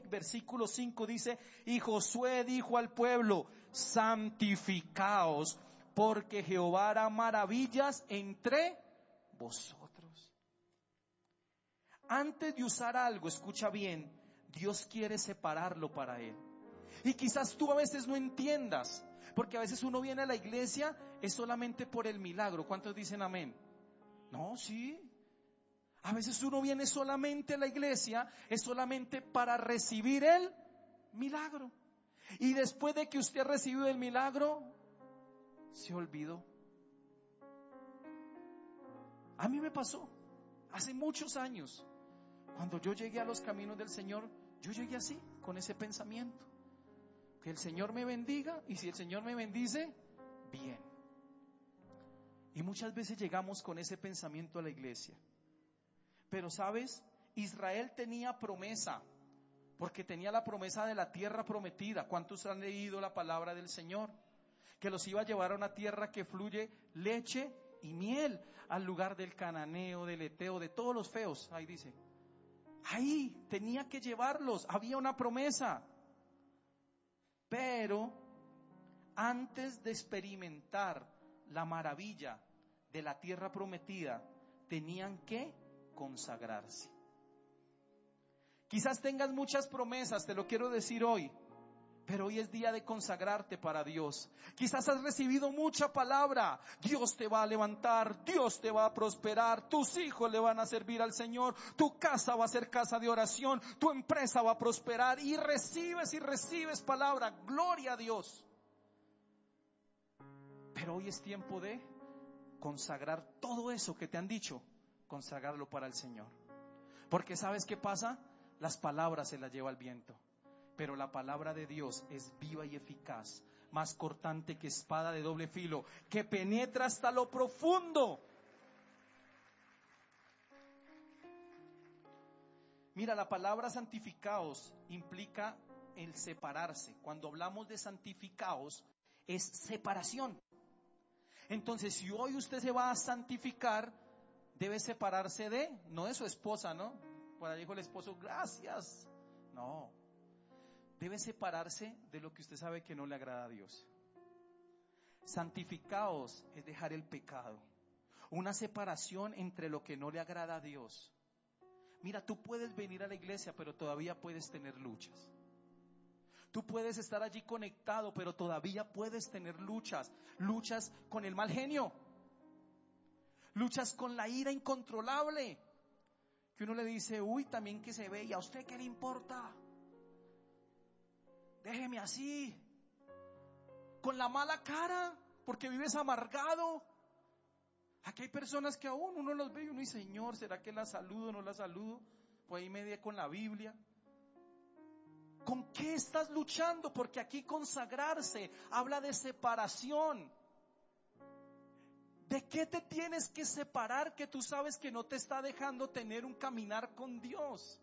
versículo 5 dice: y Josué dijo al pueblo: santificaos, porque Jehová hará maravillas entre vosotros. Antes de usar algo, escucha bien, Dios quiere separarlo para Él. Y quizás tú a veces no entiendas, porque a veces uno viene a la iglesia es solamente por el milagro. ¿Cuántos dicen amén? No, sí. A veces uno viene solamente a la iglesia es solamente para recibir el milagro. Y después de que usted ha recibido el milagro, se olvidó. A mí me pasó hace muchos años. Cuando yo llegué a los caminos del Señor, yo llegué así, con ese pensamiento: que el Señor me bendiga, y si el Señor me bendice, bien. Y muchas veces llegamos con ese pensamiento a la iglesia. Pero ¿sabes? Israel tenía promesa, porque tenía la promesa de la tierra prometida. ¿Cuántos han leído la palabra del Señor? Que los iba a llevar a una tierra que fluye leche y miel, al lugar del cananeo, del eteo, de todos los feos. Ahí dice, ahí tenía que llevarlos, había una promesa. Pero antes de experimentar la maravilla de la tierra prometida, tenían que consagrarse. Quizás tengas muchas promesas, te lo quiero decir hoy, pero hoy es día de consagrarte para Dios. Quizás has recibido mucha palabra: Dios te va a levantar, Dios te va a prosperar, tus hijos le van a servir al Señor, tu casa va a ser casa de oración, tu empresa va a prosperar, y recibes palabra, gloria a Dios. Pero hoy es tiempo de consagrar todo eso que te han dicho, consagrarlo para el Señor. Porque ¿sabes qué pasa? Las palabras se las lleva el viento, pero la palabra de Dios es viva y eficaz, más cortante que espada de doble filo, que penetra hasta lo profundo. Mira, la palabra santificaos implica el separarse. Cuando hablamos de santificaos, es separación. Entonces, si hoy usted se va a santificar, debe separarse no de su esposa, ¿no? Por ahí dijo el esposo, gracias. No, debe separarse de lo que usted sabe que no le agrada a Dios. Santificaos es dejar el pecado, una separación entre lo que no le agrada a Dios. Mira, tú puedes venir a la iglesia, pero todavía puedes tener luchas. Tú puedes estar allí conectado, pero todavía puedes tener luchas con el mal genio, luchas con la ira incontrolable, que uno le dice, uy, también que se ve, ¿y a usted qué le importa? Déjeme así. Con la mala cara, porque vives amargado. Aquí hay personas que aún uno los ve y uno dice, Señor, ¿será que la saludo o no la saludo? Pues ahí media con la Biblia. ¿Con qué estás luchando? Porque aquí consagrarse habla de separación. ¿De qué te tienes que separar que tú sabes que no te está dejando tener un caminar con Dios?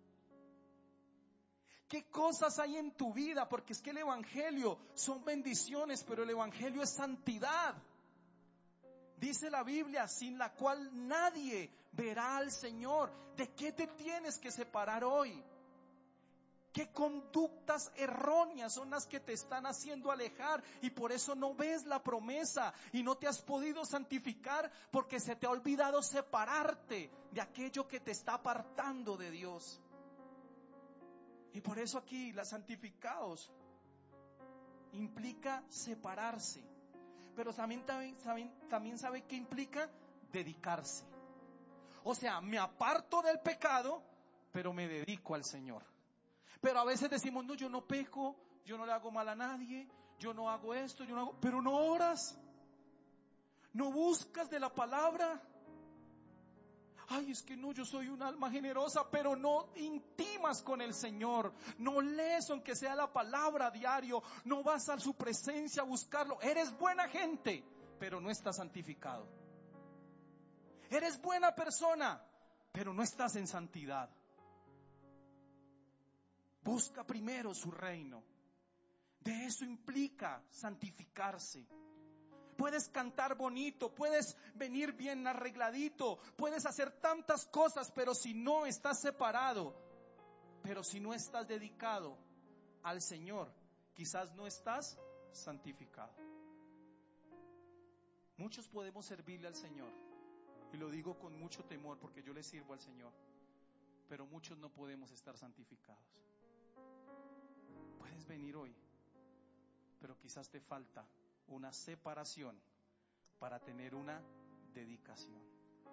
¿Qué cosas hay en tu vida? Porque es que el evangelio son bendiciones, pero el evangelio es santidad. Dice la Biblia, sin la cual nadie verá al Señor. ¿De qué te tienes que separar hoy? ¿Qué conductas erróneas son las que te están haciendo alejar y por eso no ves la promesa y no te has podido santificar? Porque se te ha olvidado separarte de aquello que te está apartando de Dios. Y por eso aquí la santificaos implica separarse, pero también sabe qué implica dedicarse. O sea, me aparto del pecado, pero me dedico al Señor. Pero a veces decimos, no, yo no peco, yo no le hago mal a nadie, yo no hago esto, pero no oras, no buscas de la palabra. Ay, es que no, yo soy un alma generosa, pero no intimas con el Señor, no lees aunque sea la palabra a diario, no vas a su presencia a buscarlo. Eres buena gente, pero no estás santificado. Eres buena persona, pero no estás en santidad. Busca primero su reino. De eso implica santificarse. Puedes cantar bonito, puedes venir bien arregladito, puedes hacer tantas cosas, pero si no estás separado, Pero si no estás dedicado al Señor, quizás no estás santificado. Muchos podemos servirle al Señor, y lo digo con mucho temor porque yo le sirvo al Señor, pero muchos no podemos estar santificados. Puedes venir hoy, pero quizás te falta una separación para tener una dedicación.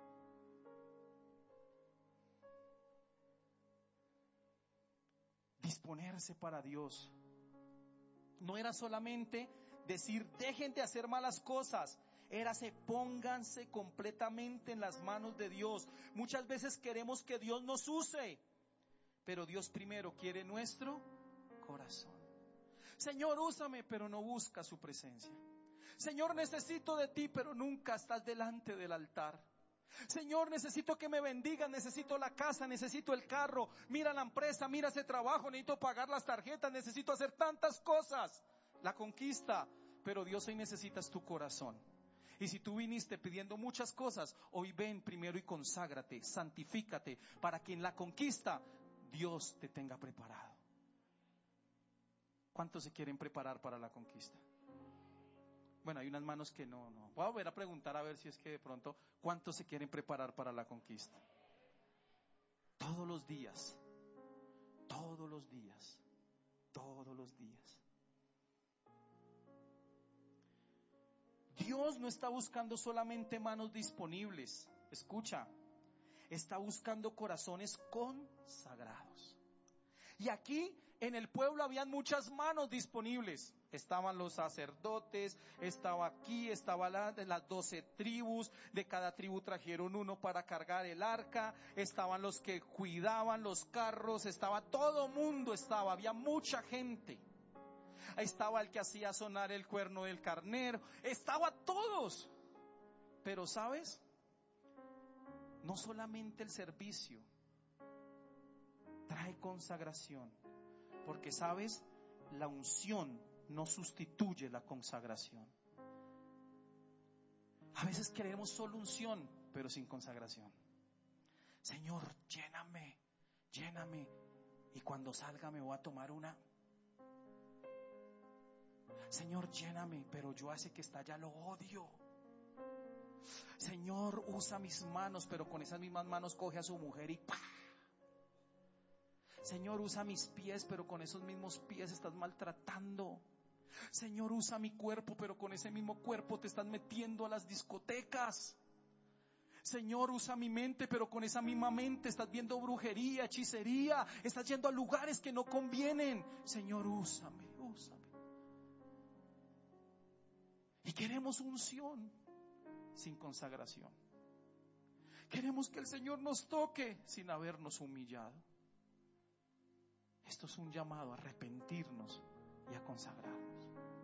Disponerse para Dios no era solamente decir dejen de hacer malas cosas, era pónganse completamente en las manos de Dios. Muchas veces queremos que Dios nos use, pero Dios primero quiere nuestro corazón. Señor, úsame, pero no busca su presencia. Señor, necesito de ti, pero nunca estás delante del altar. Señor, necesito que me bendigas, necesito la casa, necesito el carro, mira la empresa, mira ese trabajo, necesito pagar las tarjetas, necesito hacer tantas cosas, la conquista, pero Dios, hoy necesitas tu corazón. Y si tú viniste pidiendo muchas cosas, hoy ven primero y conságrate, santifícate, para que en la conquista Dios te tenga preparado. ¿Cuántos se quieren preparar para la conquista? Bueno, hay unas manos que no. Voy a volver a preguntar a ver si es que de pronto, ¿cuántos se quieren preparar para la conquista? Todos los días, todos los días, todos los días. Dios no está buscando solamente manos disponibles, escucha, está buscando corazones consagrados. Y aquí en el pueblo habían muchas manos disponibles. Estaban los sacerdotes, estaba aquí, estaban las 12 tribus, de cada tribu trajeron uno para cargar el arca, estaban los que cuidaban los carros, estaba todo mundo, había mucha gente. Ahí estaba el que hacía sonar el cuerno del carnero, estaba todos. Pero ¿sabes? No solamente el servicio trae consagración, porque ¿sabes? La unción no sustituye la consagración. A veces queremos solo unción, pero sin consagración. Señor, lléname, lléname, y cuando salga me voy a tomar una. Señor, lléname, pero yo hace que está ya lo odio. Señor, usa mis manos, pero con esas mismas manos coge a su mujer y ¡pah! Señor, usa mis pies, pero con esos mismos pies estás maltratando. Señor, usa mi cuerpo, pero con ese mismo cuerpo te estás metiendo a las discotecas. Señor, usa mi mente, pero con esa misma mente estás viendo brujería, hechicería, estás yendo a lugares que no convienen. Señor, úsame, úsame. Y queremos unción sin consagración. Queremos que el Señor nos toque sin habernos humillado. Esto es un llamado a arrepentirnos y a consagrarnos.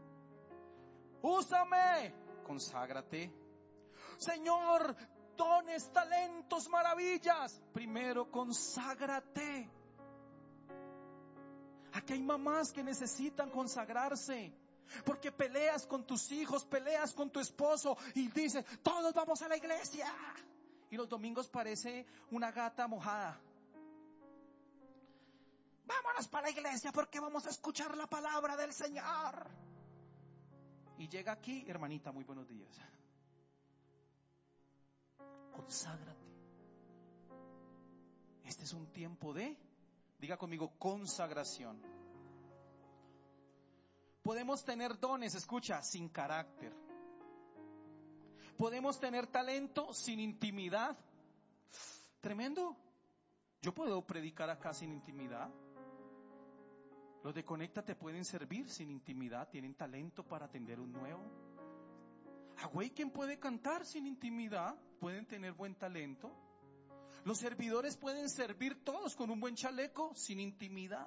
Úsame, conságrate. Señor, dones, talentos, maravillas. Primero conságrate. Aquí hay mamás que necesitan consagrarse, porque peleas con tus hijos, peleas con tu esposo y dices, todos vamos a la iglesia. Y los domingos parece una gata mojada. Vámonos para la iglesia porque vamos a escuchar la palabra del Señor. Y llega aquí, hermanita, muy buenos días. Conságrate. Este es un tiempo de, diga conmigo, consagración. Podemos tener dones, escucha, sin carácter. Podemos tener talento sin intimidad. Tremendo. Yo puedo predicar acá sin intimidad. Los de Conecta te pueden servir sin intimidad, tienen talento para atender un nuevo. Awaken puede cantar sin intimidad, pueden tener buen talento. Los servidores pueden servir todos con un buen chaleco sin intimidad.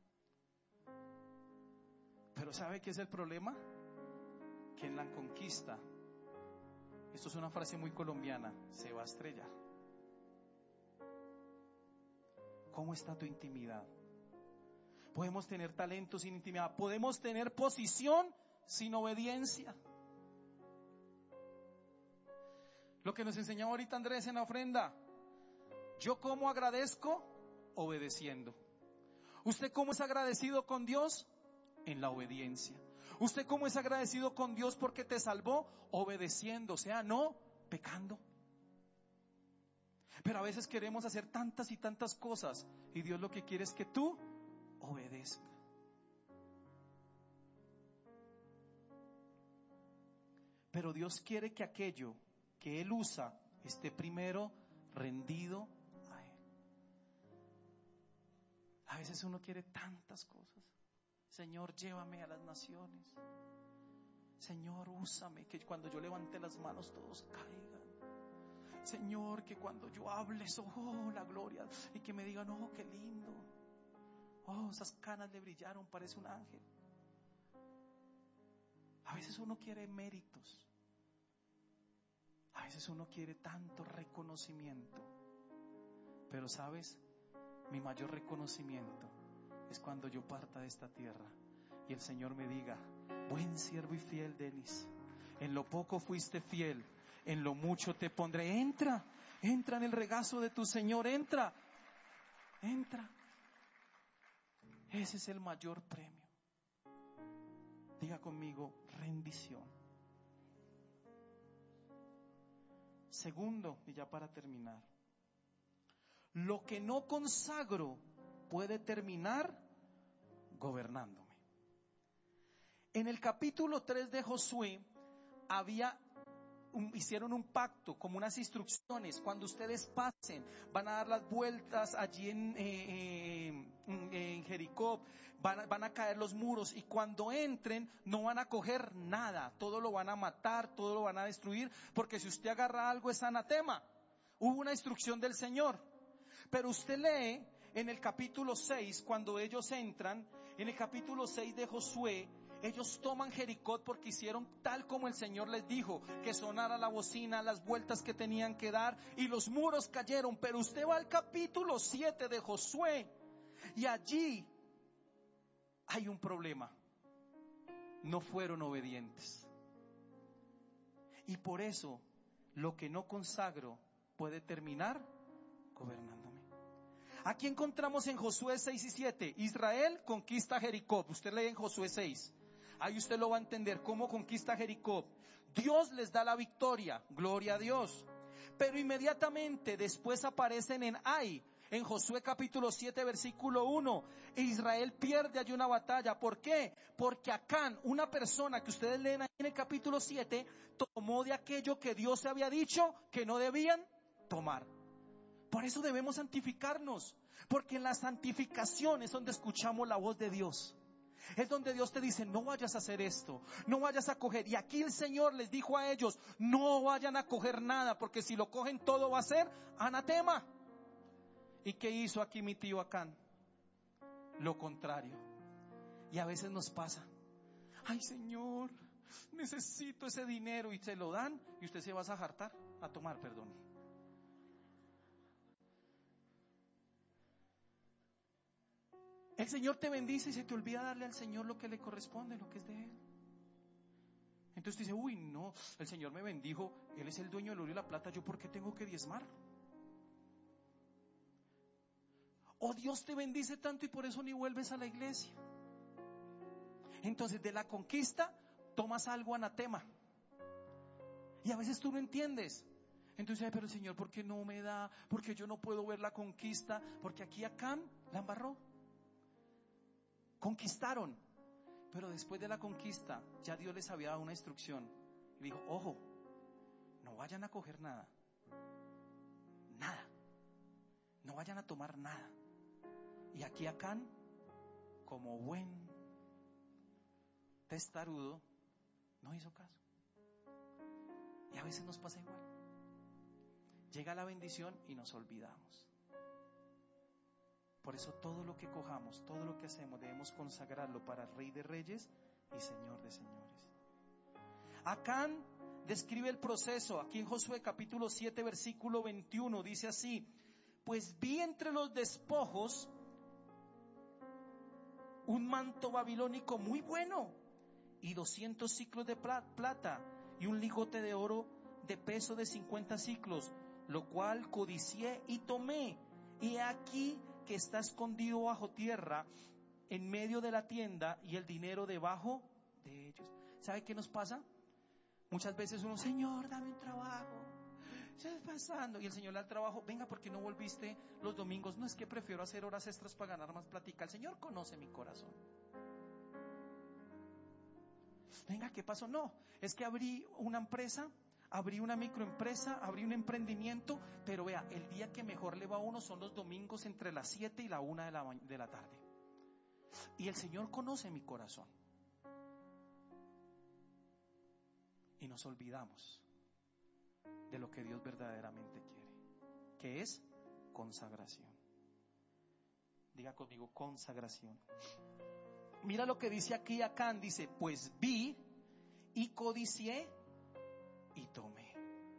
Pero ¿sabe qué es el problema? Que en la conquista, esto es una frase muy colombiana, se va a estrellar. ¿Cómo está tu intimidad? Podemos tener talento sin intimidad, podemos tener posición sin obediencia. Lo que nos enseñaba ahorita Andrés en la ofrenda, yo como agradezco obedeciendo. ¿Usted cómo es agradecido con Dios? En la obediencia. ¿Usted cómo es agradecido con Dios porque te salvó? Obedeciendo, o sea, no pecando. Pero a veces queremos hacer tantas y tantas cosas y Dios lo que quiere es que tú obedezcas. Pero Dios quiere que aquello que Él usa esté primero rendido a Él. A veces uno quiere tantas cosas. Señor, llévame a las naciones. Señor, úsame, que cuando yo levante las manos todos caigan. Señor, que cuando yo hable, oh, la gloria, y que me digan, oh, qué lindo. Oh, esas canas le brillaron, parece un ángel. A veces uno quiere méritos. A veces uno quiere tanto reconocimiento. Pero ¿sabes? Mi mayor reconocimiento es cuando yo parta de esta tierra y el Señor me diga, buen siervo y fiel, Denis, en lo poco fuiste fiel, en lo mucho te pondré. Entra en el regazo de tu Señor, entra. Ese es el mayor premio. Diga conmigo, rendición. Segundo, y ya para terminar, lo que no consagro puede terminar gobernándome. En el capítulo 3 de Josué hicieron un pacto, como unas instrucciones. Cuando ustedes pasen, van a dar las vueltas allí en Jericó, van a caer los muros, y cuando entren no van a coger nada, todo lo van a matar, todo lo van a destruir, porque si usted agarra algo es anatema. Hubo una instrucción del Señor. Pero usted lee en el capítulo 6, cuando ellos entran, en el capítulo 6 de Josué, ellos toman Jericó porque hicieron tal como el Señor les dijo, que sonara la bocina, las vueltas que tenían que dar, y los muros cayeron. Pero usted va al capítulo 7 de Josué y allí hay un problema. No fueron obedientes. Y por eso lo que no consagro puede terminar gobernándome. Aquí encontramos en Josué 6 y 7, Israel conquista Jericó. Usted lee en Josué 6. Ahí usted lo va a entender, cómo conquista Jericó. Dios les da la victoria, gloria a Dios. Pero inmediatamente después aparecen en Ai, en Josué capítulo 7 versículo 1. Israel pierde allí una batalla. ¿Por qué? Porque Acán, una persona que ustedes leen ahí en el capítulo 7, tomó de aquello que Dios había dicho que no debían tomar. Por eso debemos santificarnos, porque en la santificación es donde escuchamos la voz de Dios. Es donde Dios te dice, no vayas a hacer esto, no vayas a coger. Y aquí el Señor les dijo a ellos, no vayan a coger nada, porque si lo cogen todo va a ser anatema. ¿Y qué hizo aquí mi tío Acán? Lo contrario. Y a veces nos pasa, ay Señor, necesito ese dinero, y se lo dan y usted se va a jartar, a tomar, perdón. El Señor te bendice y se te olvida darle al Señor lo que le corresponde, lo que es de Él. Entonces dice, uy, no, el Señor me bendijo, Él es el dueño del oro y la plata, ¿yo por qué tengo que diezmar? O Dios te bendice tanto y por eso ni vuelves a la iglesia. Entonces de la conquista tomas algo anatema. Y a veces tú no entiendes. Entonces, ay, pero el Señor, ¿por qué no me da? Porque yo no puedo ver la conquista. Porque aquí Acán la embarró. Conquistaron, pero después de la conquista ya Dios les había dado una instrucción. Le dijo, ojo, no vayan a coger nada, no vayan a tomar nada. Y aquí Acán, como buen testarudo, no hizo caso. Y a veces nos pasa igual. Llega la bendición y nos olvidamos. Por eso todo lo que cojamos, todo lo que hacemos, debemos consagrarlo para el Rey de Reyes y Señor de Señores. Acán describe el proceso. Aquí en Josué capítulo 7 versículo 21 dice así: pues vi entre los despojos un manto babilónico muy bueno y 200 siclos de plata y un ligote de oro de peso de 50 siclos, lo cual codicié y tomé. Y aquí que está escondido bajo tierra en medio de la tienda y el dinero debajo de ellos. ¿Sabe qué nos pasa? Muchas veces uno, Señor, dame un trabajo, ¿qué está pasando? Y el Señor le da el trabajo, venga, ¿por qué no volviste los domingos? No, es que prefiero hacer horas extras para ganar más plática. El Señor conoce mi corazón. Venga, ¿qué pasó? No, es que abrí una empresa, abrí una microempresa, abrí un emprendimiento, pero vea, el día que mejor le va a uno son los domingos entre las 7 y la 1 de la tarde. Y el Señor conoce mi corazón. Y nos olvidamos de lo que Dios verdaderamente quiere, que es consagración. Diga conmigo, consagración. Mira lo que dice aquí Acán, dice, pues vi y codicié y tomé.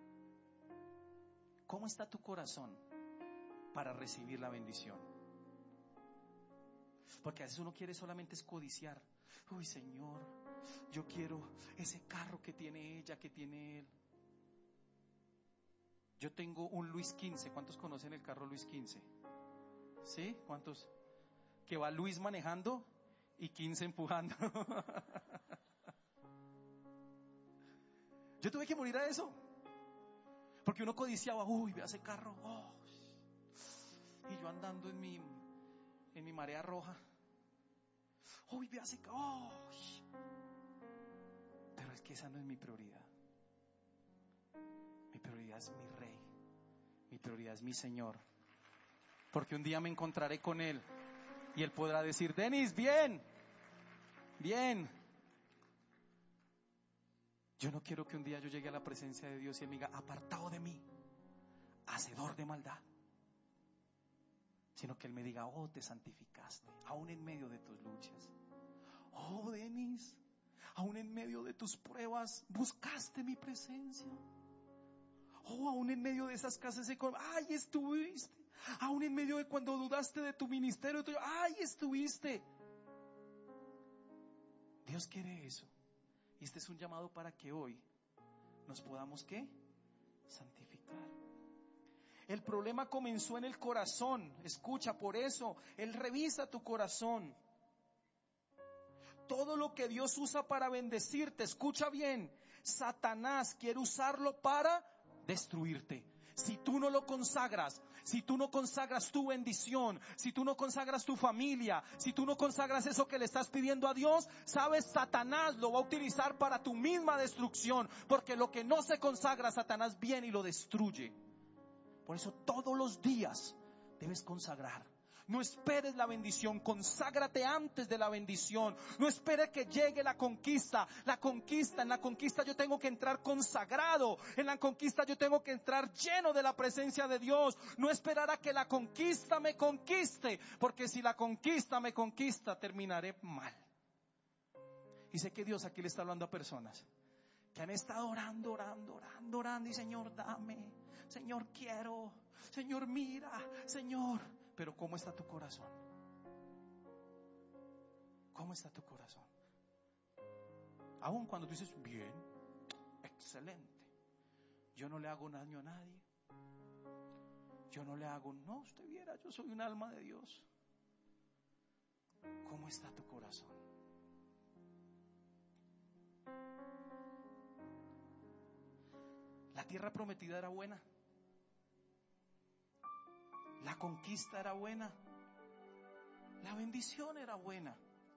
¿Cómo está tu corazón para recibir la bendición? Porque a veces uno quiere solamente es codiciar. Uy, Señor, yo quiero ese carro que tiene ella, que tiene él. Yo tengo un Luis XV. ¿Cuántos conocen el carro Luis XV? ¿Sí? ¿Cuántos? Que va Luis manejando y 15 empujando. Yo tuve que morir a eso, porque uno codiciaba, uy, vea ese carro, oh. Y yo andando en mi marea roja, uy, vea ese carro, oh. Pero es que esa no es mi prioridad. Mi prioridad es mi Rey, mi prioridad es mi Señor, porque un día me encontraré con Él y Él podrá decir, Denis, bien, bien. Yo no quiero que un día yo llegue a la presencia de Dios y Él me diga, apartado de mí, hacedor de maldad. Sino que Él me diga, oh, te santificaste, aún en medio de tus luchas. Oh, Denis, aún en medio de tus pruebas, buscaste mi presencia. Oh, aún en medio de esas casas de ay, estuviste. Aún en medio de cuando dudaste de tu ministerio, ay, estuviste. Dios quiere eso. Y este es un llamado para que hoy nos podamos, ¿qué? Santificar. El problema comenzó en el corazón. Escucha, por eso Él revisa tu corazón. Todo lo que Dios usa para bendecirte, escucha bien, Satanás quiere usarlo para destruirte. Si tú no lo consagras, si tú no consagras tu bendición, si tú no consagras tu familia, si tú no consagras eso que le estás pidiendo a Dios, sabes, Satanás lo va a utilizar para tu misma destrucción, porque lo que no se consagra, Satanás viene y lo destruye. Por eso todos los días debes consagrar. No esperes la bendición, conságrate antes de la bendición. No esperes que llegue la conquista. En la conquista yo tengo que entrar consagrado. En la conquista yo tengo que entrar lleno de la presencia de Dios. No esperar a que la conquista me conquiste, porque si la conquista me conquista, terminaré mal. Y sé que Dios aquí le está hablando a personas que han estado orando y Señor, dame, Señor, quiero, Señor, mira, Señor. Pero ¿cómo está tu corazón? ¿Cómo está tu corazón? Aún cuando tú dices, bien, excelente, yo no le hago daño a nadie, yo no le hago, no, usted viera, yo soy un alma de Dios. ¿Cómo está tu corazón? La tierra prometida era buena. La conquista era buena. La bendición era buena.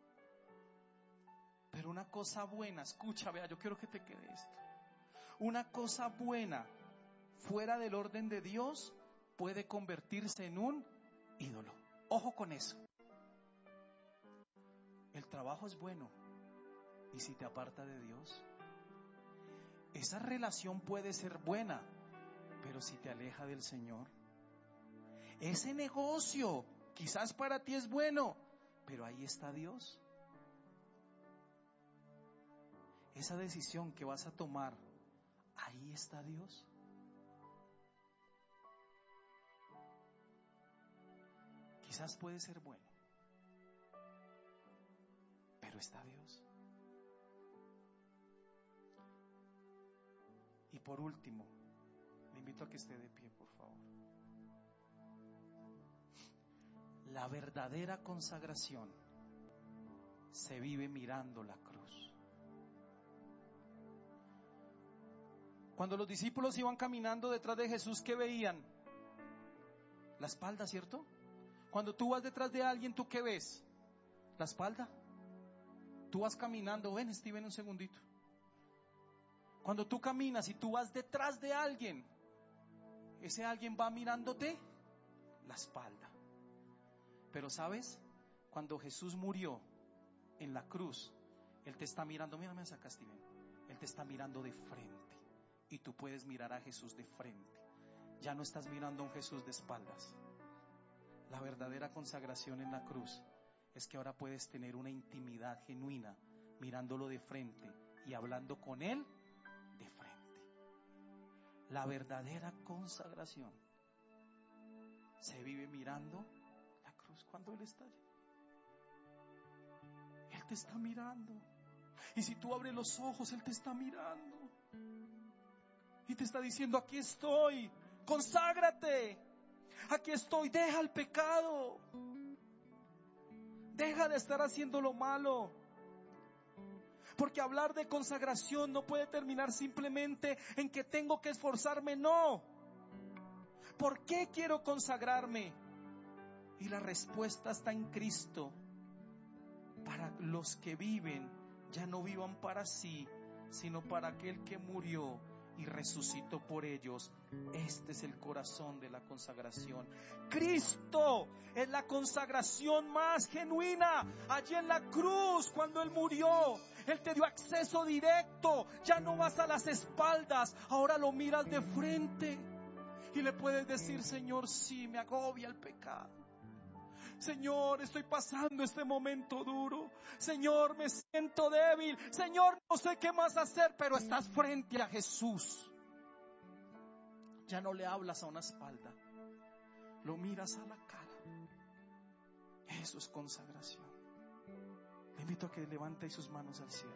Pero una cosa buena, escucha, vea, yo quiero que te quede esto. Una cosa buena fuera del orden de Dios puede convertirse en un ídolo. Ojo con eso. El trabajo es bueno. ¿Y si te aparta de Dios? Esa relación puede ser buena, pero si te aleja del Señor. Ese negocio quizás para ti es bueno, pero ahí está Dios. Esa decisión que vas a tomar, ahí está Dios. Quizás puede ser bueno, pero está Dios. Y por último, le invito a que esté de pie, por favor. La verdadera consagración se vive mirando la cruz. Cuando los discípulos iban caminando detrás de Jesús, ¿qué veían? La espalda, ¿cierto? Cuando tú vas detrás de alguien, ¿tú qué ves? La espalda. Tú vas caminando, ven Steven un segundito. Cuando tú caminas y tú vas detrás de alguien, ese alguien va mirándote la espalda. Pero ¿sabes? Cuando Jesús murió en la cruz, Él te está mirando, mírame acá Steven, Él te está mirando de frente y tú puedes mirar a Jesús de frente. Ya no estás mirando a un Jesús de espaldas. La verdadera consagración en la cruz es que ahora puedes tener una intimidad genuina mirándolo de frente y hablando con Él de frente. La verdadera consagración se vive mirando la cruz cuando Él está allí. Él te está mirando. Y si tú abres los ojos, Él te está mirando. Y te está diciendo, aquí estoy, conságrate. Aquí estoy, deja el pecado. Deja de estar haciendo lo malo. Porque hablar de consagración no puede terminar simplemente en que tengo que esforzarme, no. ¿Por qué quiero consagrarme? Y la respuesta está en Cristo. Para los que viven, ya no vivan para sí, sino para aquel que murió y resucitó por ellos. Este es el corazón de la consagración. Cristo es la consagración más genuina. Allí en la cruz, cuando Él murió, Él te dio acceso directo. Ya no vas a las espaldas, ahora lo miras de frente y le puedes decir, Señor, sí, me agobia el pecado. Señor, estoy pasando este momento duro. Señor, me siento débil. Señor, no sé qué más hacer, pero estás frente a Jesús. Ya no le hablas a una espalda, lo miras a la cara. Eso es consagración. Le invito a que levante sus manos al cielo.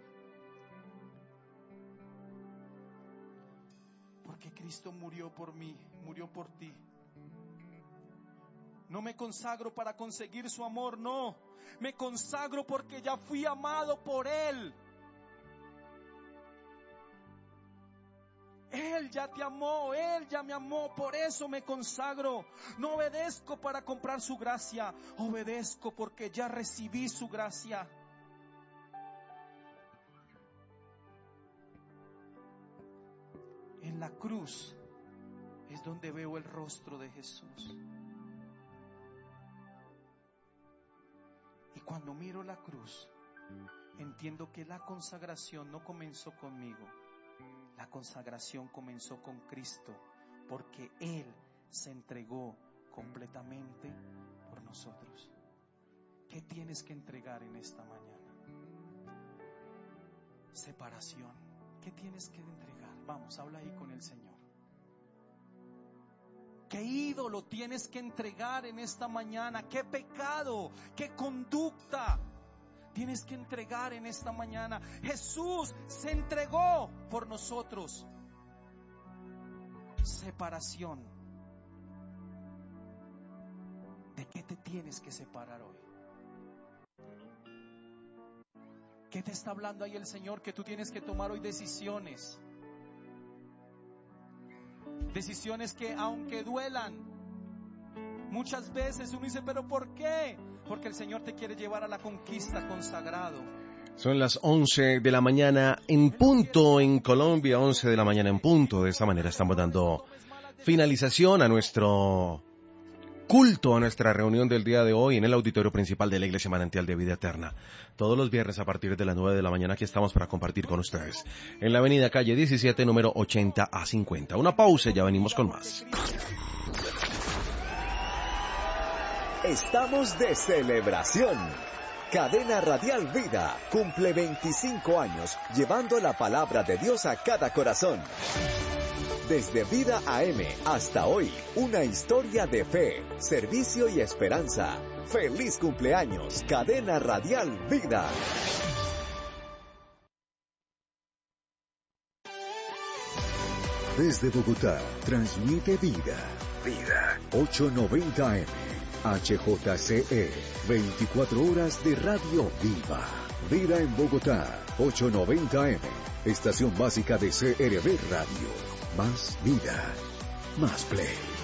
Porque Cristo murió por mí, murió por ti. No me consagro para conseguir su amor, no. Me consagro porque ya fui amado por Él. Él ya te amó, Él ya me amó, por eso me consagro. No obedezco para comprar su gracia, obedezco porque ya recibí su gracia. En la cruz es donde veo el rostro de Jesús. Y cuando miro la cruz, entiendo que la consagración no comenzó conmigo. La consagración comenzó con Cristo, porque Él se entregó completamente por nosotros. ¿Qué tienes que entregar en esta mañana? Separación. ¿Qué tienes que entregar? Vamos, habla ahí con el Señor. ¿Qué ídolo tienes que entregar en esta mañana? ¿Qué pecado? ¿Qué conducta tienes que entregar en esta mañana? Jesús se entregó por nosotros. Separación. ¿De qué te tienes que separar hoy? ¿Qué te está hablando ahí el Señor? Que tú tienes que tomar hoy decisiones. Decisiones que aunque duelan, muchas veces uno dice, ¿pero por qué? Porque el Señor te quiere llevar a la conquista consagrado. Son las 11 de la mañana en punto en Colombia, 11 de la mañana en punto. De esta manera estamos dando finalización a nuestro culto, a nuestra reunión del día de hoy en el auditorio principal de la Iglesia Manantial de Vida Eterna. Todos los viernes a partir de las 9 de la mañana aquí estamos para compartir con ustedes. En la avenida calle 17, número 80 a 50. Una pausa y ya venimos con más. Estamos de celebración. Cadena Radial Vida cumple 25 años llevando la palabra de Dios a cada corazón. Desde Vida AM hasta hoy, una historia de fe, servicio y esperanza. ¡Feliz cumpleaños, Cadena Radial Vida! Desde Bogotá, transmite Vida. Vida 890 AM. HJCE, 24 horas de radio viva. Vida en Bogotá, 890M. Estación básica de CRB Radio. Más vida, más play.